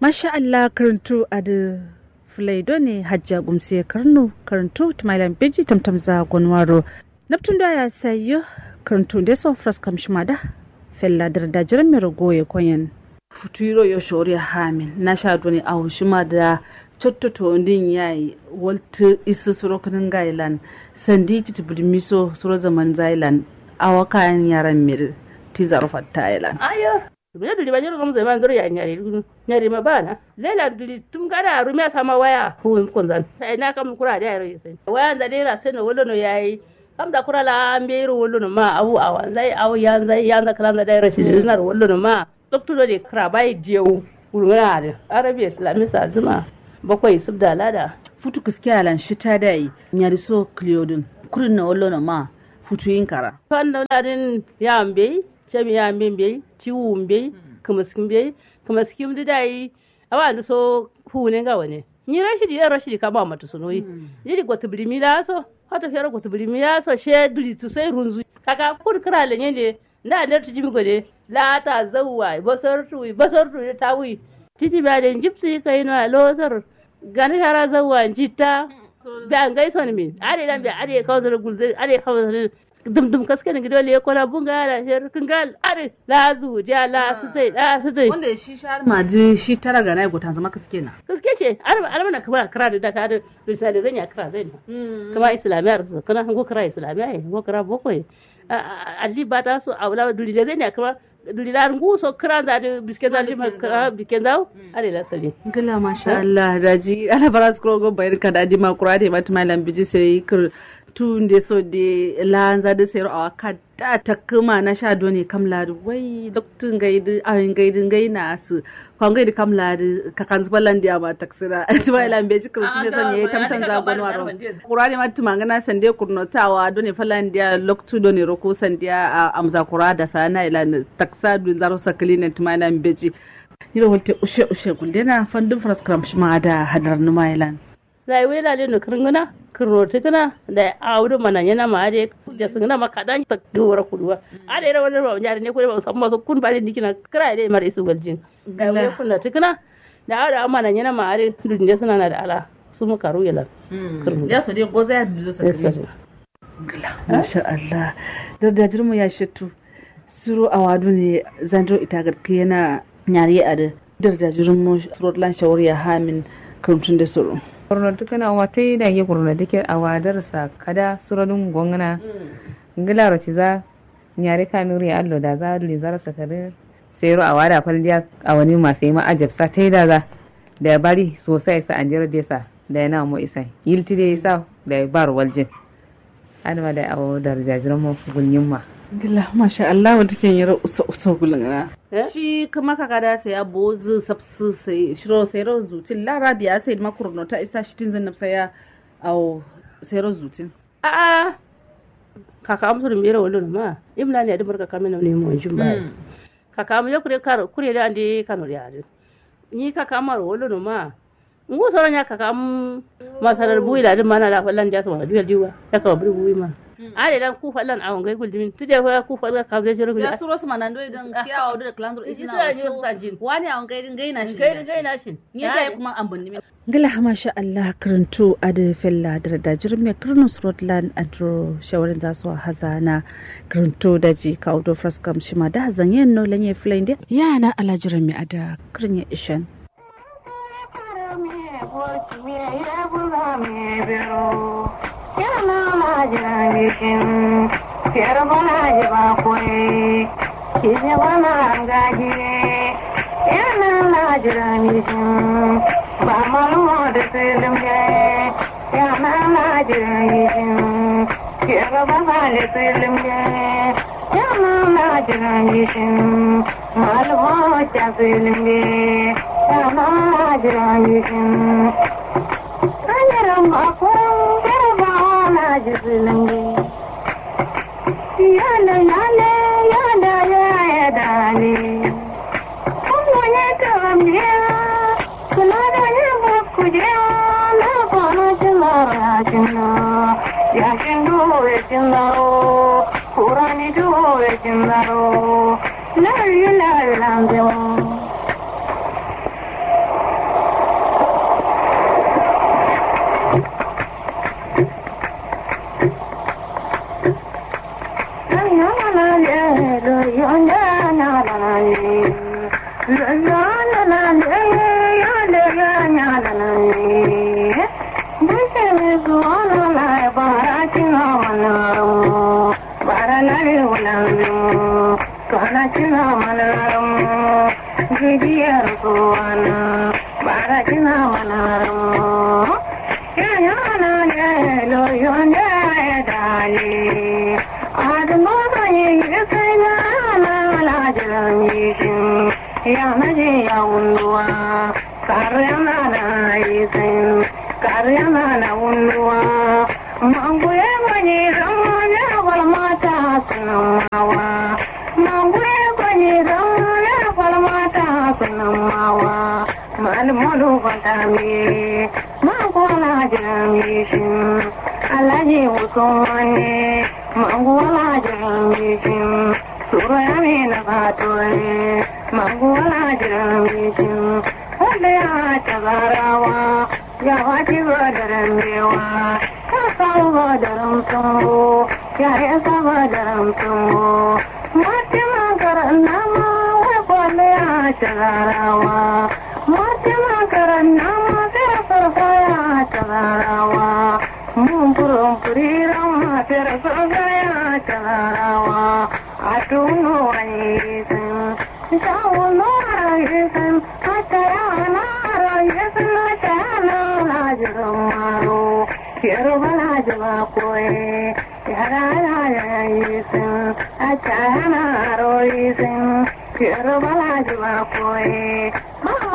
Masha Allah karantu adu fulaido ne hajja gumse karantu tumailan beji tamtamza gonwaro naptun da ya sayo karantu da so fraskam shimada fella da jiran mero goye koyen futuro yo shori hamin na sha doni awu shimada chottoto ndin yayi waltu isu suro kanin gailan sandi titibulmiso suro zaman zailan awakan yaran mir tizaro fattailan ayo bile duli banyoro kam zaman zoro ya nyari mabana lela duli tum gara rumya sama waya hu konzan sai na kam kura da yaro sai waya da dai sai no wollo no yayi kam da kura la ambeiro wollo no ma awu awan zai awu yan zai yan da kalan da yaro shi dinar wollo no ma doktor da kra bai jewu uruna da arabi islami sa zuma bakwai subda lada futu kiskiya lan shita dai nyari so kliodin kurin na wollo no ma futu yin kara fanda ladin ya ambe chemi ya mbembe chiwumbe kamaskim dai awa so hune ga wane ni rashidi ka ba mata sunoyi yidi gotu bilimi la so hata fere gotu bilimi ya so she duli tu sai runzu kaka kur kira le ne da da tiji mi gode la ta zawwa basartu ta wi titi ba da jipsi kai no losar gani kara zawwa jita ba ngai son min ade dan ba ade kawzar gulze ade kawzar dum kaske ne gido le kola bunga la her kingal are la zu ja la su zai wanda shi shar ma ji shi tara ga nai gota zama kaske ce almana kuma kira da ka da misali zan ya kira zai kuma islamiyar su kana ko kira islamiyya ko kira boko ali ba ta so aula duli da zai ya kira duli da ngu so kira da bisken da kira bisken da are la sali gala masha Allah daji ala baras ko go bayar ka da di ma kura da mata malam biji sai tunde so de lanza de sero awa kada takuma na sha doni kamladu wai doktun gaidi awin gaidin gaina su kwan gaidi kamladu kakan zubalan dia ma taksira tuwa ila mbeji kurutune sonye tamtan zagon waro kurani matu mangana sande kurnotawa doni falan dia loktu doni roku sandia amza kurada sana ila taksa dun zaro sakalina tuma ila mbeji yiro wolte ushe gundena fandun fraskram shima da hadar numa ilan zai wela le no kirngana kirnoti kana da awdu mana yana ma ade da sungna maka dan ta gora kuduwa ade ra wannan ba nyare ne ko ba san maso kun bare dikina kira dai mare su galjin ga we kunna tikana da awda mana yana ma ade dun da suna da ala su mu karu yala ja so dai goza ya dulo sakari masha Allah da jirmu ya shattu suru awadu ne zandro ita garke yana nyare ade da jirmu surutlan shawariya hamin kuntun da suru kurno tukana watai da ke kurno dike a wadar sa kada suradun gongana ngilaro ci za nyare kanuri allo da za duli zara sakare sayro a wada faldiya a wani masu yi ma'ajab sa tai da za da bari sosai sa an jira desa da yana mu isa yilti da isa da bar waljin adama da awo da jajiran mu gunyin ma gila masha Allah wanda ke yara uso gulana shi kuma kaka da sai abozu sabsu sai shiro sai rozutin larabiya sai makurno ta isa shitin zannab sai ya au sai rozutin a kaka amsuru mera wallo ma imla ne da barka kamena ne mu jin ba kaka mu kure da ande kano ya ni kaka mar wallo ma ngu soranya kaka masarar buila din mana la fallan da so diwa ya ka buri buyi ma ale dan ku fallan awon gai guldimin tuje fa ku fallan ka zai shiru ya suro su manando idan ciyawa da klandro isina so wani awon gai din gaina shi ni dai kuma an bunni gila masha Allah karanto ade fella da jirme karno Scotland adro shawarin zasu hazana karanto daji ka auto fraskam shima da zanyen no lanye flinde yana alajirme ada karnya ishan yana majalishin fiyar bana ji bakwai kije bana gajiye yana majalishin ba malumo da filin yana majalishin fiyar bana da filin yana majalishin malumo da filin yana majalishin anyaran bakwai Jizulangi Yana Yale Yana Yaya Dali Kumanya Kamya Kulada Yamu Kuja Nakona Jimara Jimna Yashindu Ejimaro Kurani Du Ejimaro Lari Lari Lamdimu Quiero